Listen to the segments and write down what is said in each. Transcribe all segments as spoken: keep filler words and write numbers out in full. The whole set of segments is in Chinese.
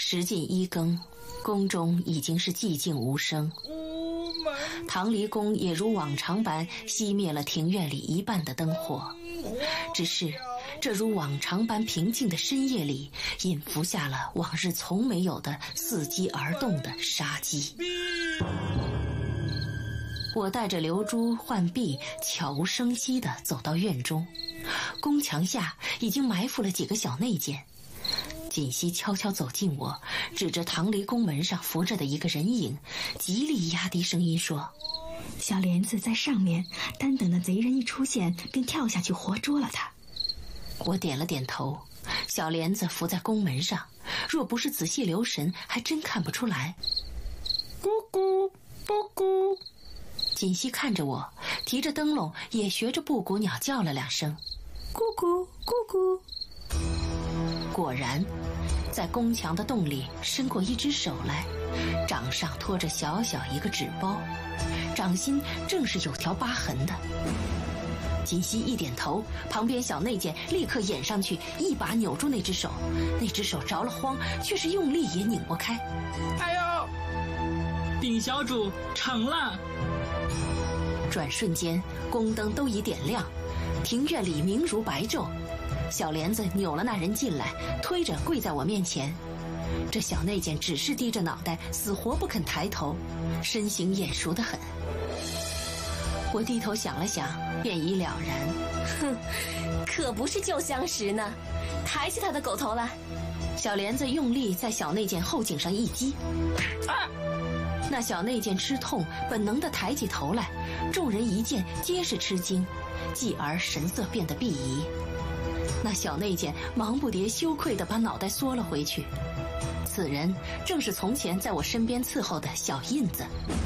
时近一更，宫中已经是寂静无声。唐离宫也如往常般熄灭了庭院里一半的灯火，只是这如往常般平静的深夜里，隐伏下了往日从没有的伺机而动的杀机。我带着流珠浣碧，悄无声息地走到院中，宫墙下已经埋伏了几个小内监。锦溪悄悄走近我，指着唐离宫门上伏着的一个人影，极力压低声音说： 小莲子在上面，单等的贼人一出现，便跳下去活捉了他。 我点了点头，小莲子伏在宫门上，若不是仔细留神，还真看不出来。 咕咕咕咕。 锦溪看着我，提着灯笼也学着布谷鸟叫了两声， 咕咕咕咕。 果然在宫墙的洞里伸过一只手来，掌上托着小小一个纸包，掌心正是有条疤痕的。锦溪一点头，旁边小内监立刻掩上去，一把扭住那只手，那只手着了慌，却是用力也拧不开。 哎呦！ 禀小主，成了！ 转瞬间，宫灯都已点亮，庭院里明如白昼。小莲子扭了那人进来，推着跪在我面前。这小内监只是低着脑袋，死活不肯抬头，身形眼熟得很。我低头想了想，便已了然。 哼，可不是旧相识呢。抬起他的狗头来。 小莲子用力在小内监后颈上一击，啊！那小内监吃痛，本能地抬起头来。众人一见，皆是吃惊，继而神色变得鄙夷。那小内监忙不迭羞愧地把脑袋缩了回去。此人正是从前在我身边伺候的小印子。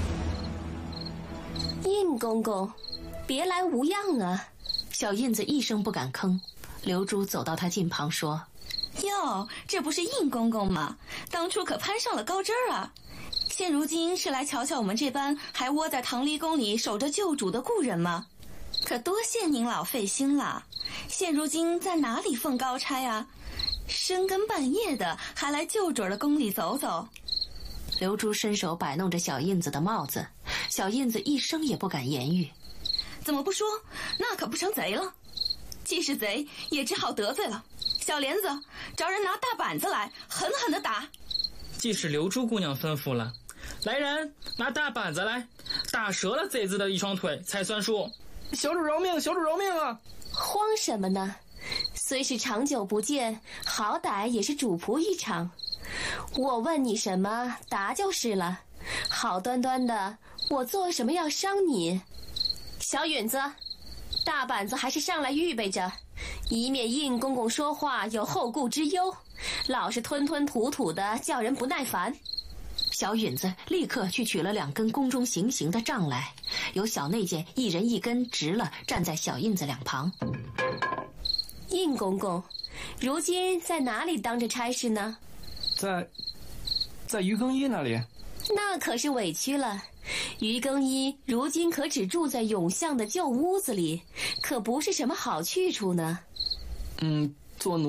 印公公，别来无恙啊！ 小印子一声不敢吭。刘珠走到他近旁说： 哟，这不是印公公吗？当初可攀上了高枝儿啊！现如今是来瞧瞧我们这般还窝在唐离宫里守着旧主的故人吗？可多谢您老费心了。现如今在哪里奉高差啊？深更半夜的还来旧主的宫里走走。 刘珠伸手摆弄着小印子的帽子，小印子一声也不敢言语。 怎么不说？那可不成贼了。既是贼，也只好得罪了。小莲子，找人拿大板子来，狠狠地打。 既是刘珠姑娘吩咐了，来人，拿大板子来，打折了贼子的一双腿才算数。 小主饶命，小主饶命啊！ 慌什么呢？虽是长久不见，好歹也是主仆一场。我问你什么，答就是了。好端端的，我做什么要伤你？小允子，大板子还是上来预备着，以免印公公说话有后顾之忧，老是吞吞吐吐的，叫人不耐烦。 小允子立刻去取了两根宫中行刑的杖来，由小内监一人一根直了，站在小印子两旁。 印公公，如今在哪里当着差事呢？ 在在于更衣那里。 那可是委屈了。于更衣如今可只住在永巷的旧屋子里，可不是什么好去处呢。 嗯，做奴